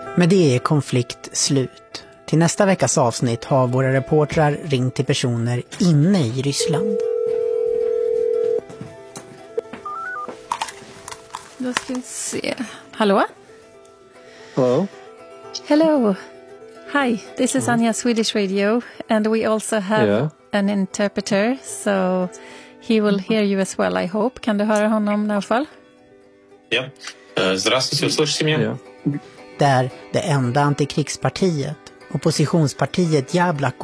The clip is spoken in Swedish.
Med det är konflikt slut. Till nästa veckas avsnitt har våra reportrar ringt till personer inne i Ryssland. Då ska vi se. Hallå? Hello. Hello. Hi, this is Anja Swedish Radio, and we also have an interpreter, so he will hear you as well, I hope. Kan du höra honom, Naufal? Ja. Здравствуйте, услышите меня? Där det enda antikrigspartiet, oppositionspartiet Jablako,